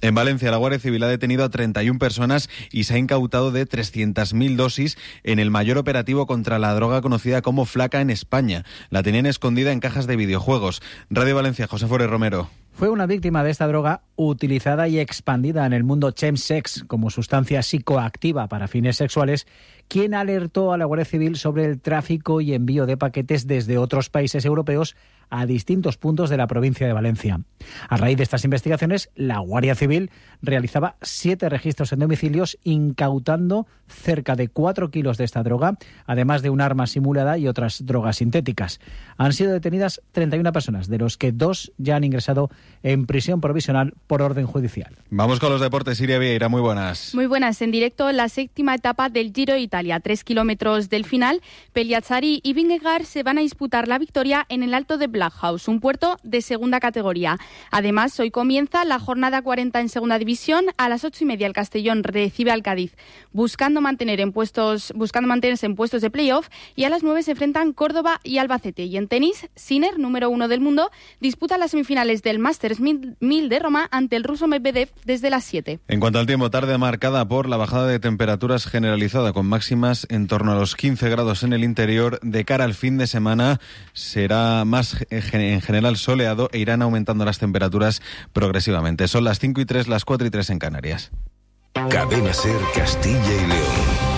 En Valencia, la Guardia Civil ha detenido a 31 personas y se ha incautado de 300.000 dosis en el mayor operativo contra la droga conocida como Flaca en España. La tenían escondida en cajas de videojuegos. Radio Valencia, José Forés Romero. Fue una víctima de esta droga utilizada y expandida en el mundo chemsex como sustancia psicoactiva para fines sexuales, quien alertó a la Guardia Civil sobre el tráfico y envío de paquetes desde otros países europeos a distintos puntos de la provincia de Valencia. A raíz de estas investigaciones, la Guardia Civil realizaba 7 registros en domicilios, incautando cerca de 4 kilos de esta droga, además de un arma simulada y otras drogas sintéticas. Han sido detenidas 31 personas, de los que 2 ya han ingresado en prisión provisional por orden judicial. Vamos con los deportes. Siria Vieira, muy buenas. Muy buenas. En directo, la 7ª etapa del Giro de Italia. 3 kilómetros del final, Pelliazzari y Vingegaard se van a disputar la victoria en el Alto de Blackhouse, un puerto de segunda categoría. Además, hoy comienza la jornada 40 en segunda división. A las 8:30 el Castellón recibe al Cádiz, buscando mantenerse en puestos de playoff, y a las 9 se enfrentan Córdoba y Albacete. Y en tenis, Sinner, número 1 del mundo, disputa las semifinales del Masters 1000 de Roma ante el ruso Medvedev desde las 7. En cuanto al tiempo, tarde marcada por la bajada de temperaturas generalizada, con máximas en torno a los 15 grados en el interior. De cara al fin de semana será más en general soleado e irán aumentando las temperaturas progresivamente. Son las 5:03, las 4:03 en Canarias. Cadena SER Castilla y León.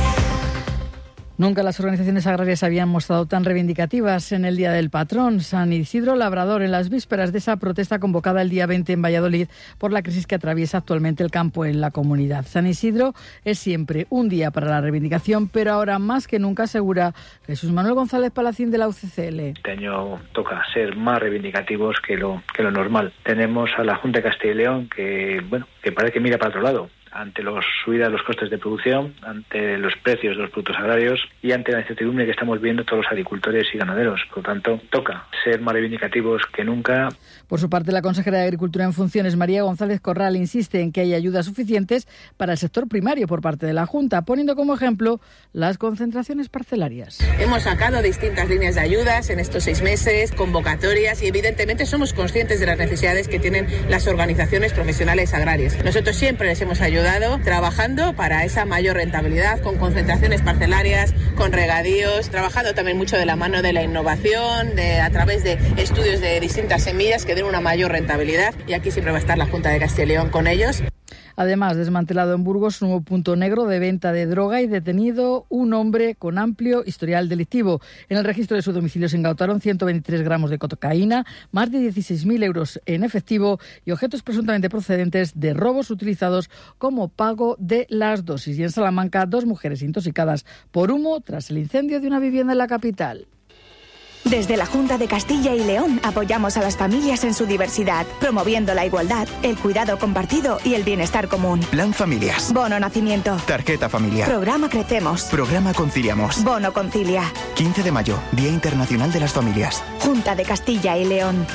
Nunca las organizaciones agrarias habían mostrado tan reivindicativas en el Día del Patrón. San Isidro Labrador, en las vísperas de esa protesta convocada el día 20 en Valladolid por la crisis que atraviesa actualmente el campo en la comunidad. San Isidro es siempre un día para la reivindicación, pero ahora más que nunca, asegura Jesús Manuel González Palacín de la UCCL. Este año toca ser más reivindicativos que lo normal. Tenemos a la Junta de Castilla y León que parece que mira para otro lado, ante la subida de los costes de producción, ante los precios de los productos agrarios y ante la incertidumbre que estamos viendo todos los agricultores y ganaderos. Por lo tanto, toca ser más reivindicativos que nunca. Por su parte, la consejera de Agricultura en funciones, María González Corral, insiste en que hay ayudas suficientes para el sector primario por parte de la Junta, poniendo como ejemplo las concentraciones parcelarias. Hemos sacado distintas líneas de ayudas en estos 6 meses, convocatorias, y evidentemente somos conscientes de las necesidades que tienen las organizaciones profesionales agrarias. Nosotros siempre les hemos ayudado trabajando para esa mayor rentabilidad, con concentraciones parcelarias, con regadíos, trabajando también mucho de la mano de la innovación, a través de estudios de distintas semillas que den una mayor rentabilidad, y aquí siempre va a estar la Junta de Castilla y León con ellos. Además, desmantelado en Burgos un nuevo punto negro de venta de droga y detenido un hombre con amplio historial delictivo. En el registro de su domicilio se incautaron 123 gramos de cocaína, más de 16.000 euros en efectivo y objetos presuntamente procedentes de robos utilizados como pago de las dosis. Y en Salamanca, 2 mujeres intoxicadas por humo tras el incendio de una vivienda en la capital. Desde la Junta de Castilla y León apoyamos a las familias en su diversidad, promoviendo la igualdad, el cuidado compartido y el bienestar común. Plan Familias. Bono Nacimiento. Tarjeta familiar. Programa Crecemos. Programa Conciliamos. Bono Concilia. 15 de mayo, Día Internacional de las Familias. Junta de Castilla y León.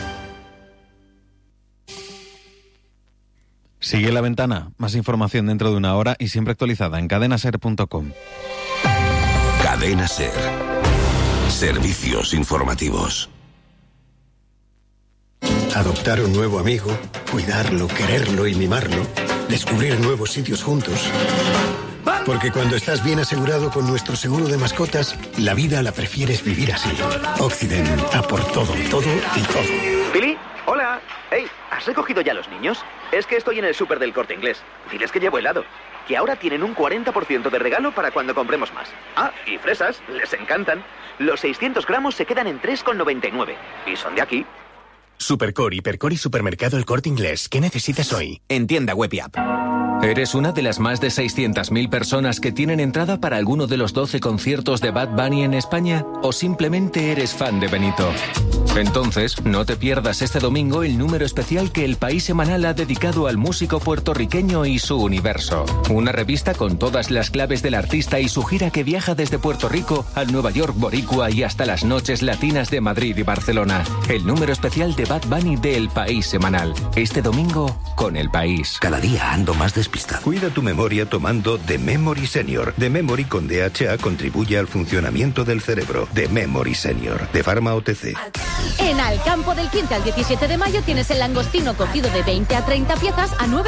Sigue La Ventana. Más información dentro de una hora y siempre actualizada en cadenaser.com. Cadena SER. Servicios informativos. Adoptar un nuevo amigo, cuidarlo, quererlo y mimarlo, descubrir nuevos sitios juntos. Porque cuando estás bien asegurado con nuestro seguro de mascotas, la vida la prefieres vivir así. Occident, a por todo, todo y todo. Pili, hola. Hey, ¿has recogido ya los niños? Es que estoy en el súper del Corte Inglés. Diles que llevo helado, que ahora tienen un 40% de regalo para cuando compremos más. Ah, y fresas, les encantan. Los 600 gramos se quedan en 3,99. Y son de aquí. Supercore, Hipercore y Supermercado El Corte Inglés. ¿Qué necesitas hoy? En tienda web y app. ¿Eres una de las más de 600.000 personas que tienen entrada para alguno de los 12 conciertos de Bad Bunny en España? ¿O simplemente eres fan de Benito? Entonces, no te pierdas este domingo el número especial que El País Semanal ha dedicado al músico puertorriqueño y su universo. Una revista con todas las claves del artista y su gira que viaja desde Puerto Rico al Nueva York boricua y hasta las noches latinas de Madrid y Barcelona. El número especial de Bad Bunny de El País Semanal. Este domingo con El País. Cada día ando más despistado. Cuida tu memoria tomando The Memory Senior. The Memory con DHA contribuye al funcionamiento del cerebro. The Memory Senior, de Pharma OTC. En Alcampo, del 15 al 17 de mayo tienes el langostino cocido de 20 a 30 piezas a 9